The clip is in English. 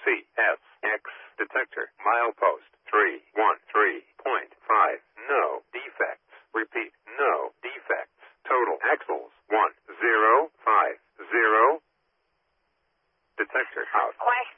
CSX detector. Milepost 313.5. No defects. Repeat, no defects. Total axles 1050. Detector out.